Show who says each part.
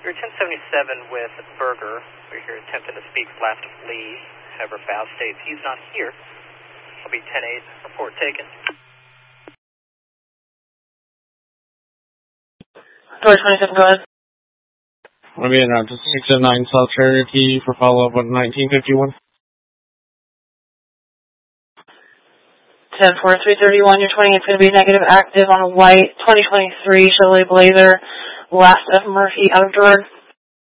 Speaker 1: You're 1077 with Berger. We're here attempting to speak last of Lee. However, FAL states he's not here. I'll be 10-8. Report taken.
Speaker 2: Door 27, go ahead.
Speaker 3: I'll be in route to 609 South Cherokee for follow-up on 1951.
Speaker 2: 10-4-331, your 28's going to be negative active on a white 2023 Chevrolet Blazer, last of Murphy out of Jordan.